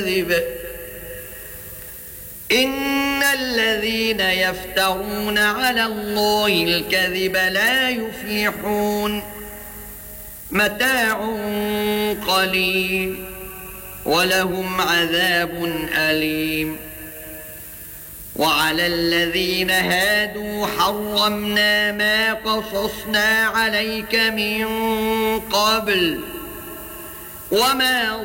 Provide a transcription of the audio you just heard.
إن الذين يفترون على الله الكذب لا يفلحون متاع قليل ولهم عذاب أليم وعلى الذين هادوا حرمنا ما قصصنا عليك من قبل وما